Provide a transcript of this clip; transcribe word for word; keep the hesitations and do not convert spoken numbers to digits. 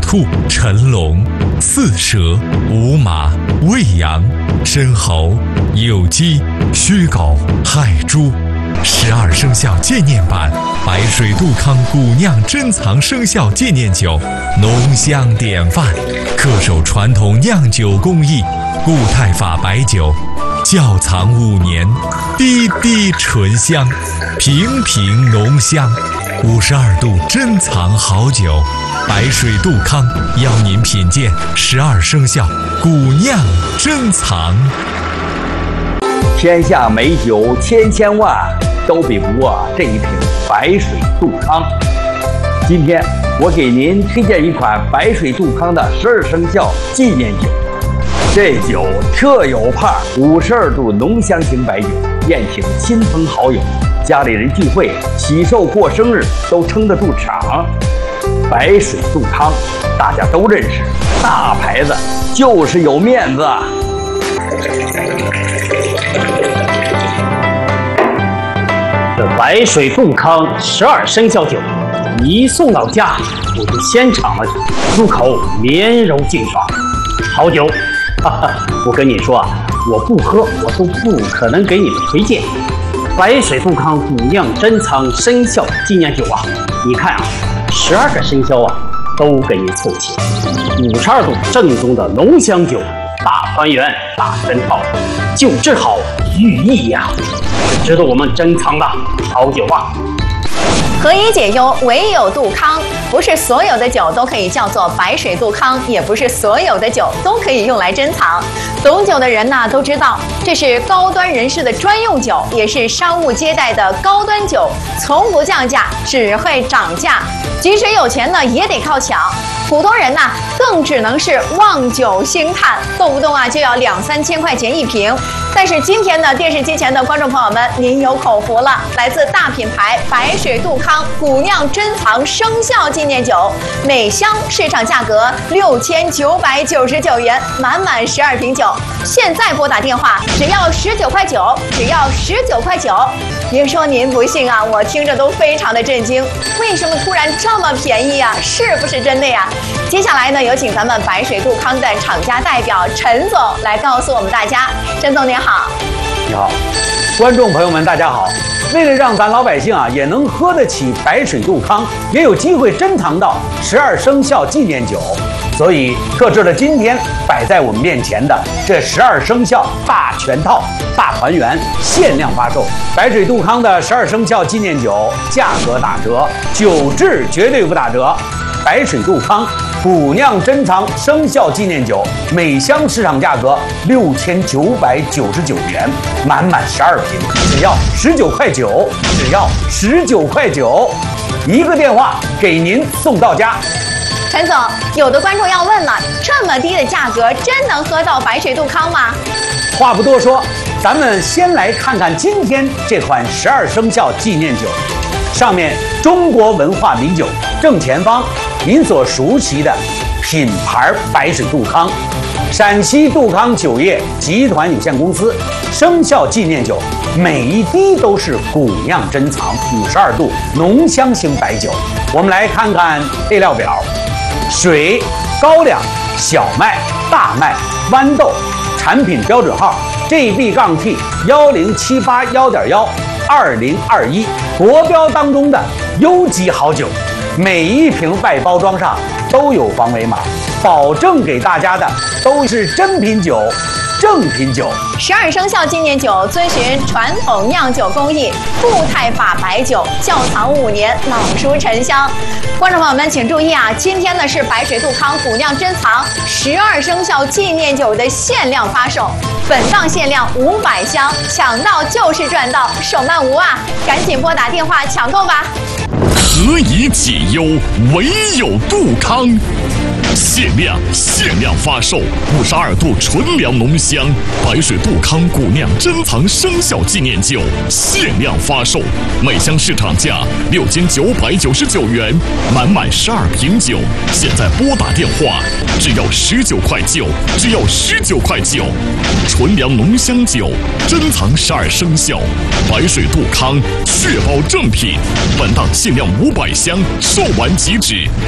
兔、辰龙、巳蛇、午马、未羊、申猴、酉鸡、戌狗、亥猪。十二生肖纪念版白水杜康古酿珍藏生肖纪念酒，浓香典范，恪守传统酿酒工艺，固态法白酒，窖藏五年，滴滴醇香，平平浓香。五十二度珍藏好酒，白水杜康邀您品鉴十二生肖古酿珍藏。 天下美酒千千万，都比不过这一瓶白水杜康。今天我给您推荐一款白水杜康的十二生肖纪念酒。这酒特有派五十二度浓香型白酒，宴请亲朋好友，家里人聚会、喜寿过生日都撑得住场。白水杜康大家都认识，大牌子就是有面子。 这白水杜康十二生肖酒一送到家，我就先尝了，入口绵柔劲爽，好酒。哈哈，我跟你说啊，我不喝我都不可能给你们推荐。白水杜康古酿珍藏生肖纪念酒啊，你看啊，十二个生肖啊都给你凑齐，五十二度正宗的浓香酒，大团圆大珍套，酒质好寓意呀、啊，值得我们珍藏的好酒啊。 何以解忧，唯有杜康。不是所有的酒都可以叫做白水杜康，也不是所有的酒都可以用来珍藏。懂酒的人呢都知道，这是高端人士的专用酒，也是商务接待的高端酒，从不降价，只会涨价。即使有钱呢，也得靠抢。普通人呢，更只能是望酒兴叹，动不动啊就要两三千块钱一瓶。但是今天呢，电视机前的观众朋友们，您有口福了，来自大品牌白水杜康古酿珍藏生肖纪念酒，每箱市场价格六千九百九十九元，满满十二瓶酒。现在拨打电话，只要十九块九，只要十九块九。别说您不信啊，我听着都非常的震惊，为什么突然这么便宜啊？是不是真的呀？接下来呢，有请咱们白水杜康的厂家代表陈总来告诉我们大家。陈总您好。 你好，观众朋友们大家好。为了让咱老百姓啊也能喝得起白水杜康，也有机会珍藏到十二生肖纪念酒，所以特制了今天摆在我们面前的这十二生肖大全套大团圆限量发售。白水杜康的十二生肖纪念酒价格打折，酒质绝对不打折。白水杜康古酿珍藏生肖纪念酒，每箱市场价格六千九百九十九元，满满十二瓶，只要十九块九，只要十九块九，一个电话给您送到家。 陈总，有的观众要问了，这么低的价格，真能喝到白水杜康吗？ 话不多说，咱们先来看看今天这款十二生肖纪念酒，上面中国文化名酒，正前方您所熟悉的品牌白水杜康，陕西杜康酒业集团有限公司生肖纪念酒，每一滴都是古酿珍藏五十二度浓香型白酒。我们来看看配料表：水、高粱、小麦、大麦、豌豆，产品标准号 G B T 幺零七八幺点幺二零二一，国标当中的优级好酒。每一瓶外包装上都有防伪码，保证给大家的都是真品酒、正品酒。 十二生肖纪念酒遵循传统酿酒工艺，固态法白酒，窖藏五年，老熟陈香。观众朋友们请注意啊，今天呢是白水杜康古酿珍藏十二生肖纪念酒的限量发售，本档限量五百箱，抢到就是赚到，手慢无啊！赶紧拨打电话抢购吧。 何以解忧，唯有杜康。限量限量发售五十二度纯粮浓香白水杜康古酿珍藏生肖纪念酒，限量发售，每箱市场价六千九百九十九元，满满十二瓶酒。现在拨打电话，只要十九块九，只要十九块九。纯粮浓香酒，珍藏十二生肖，白水杜康，确保正品。本档限量五百箱，售完即止。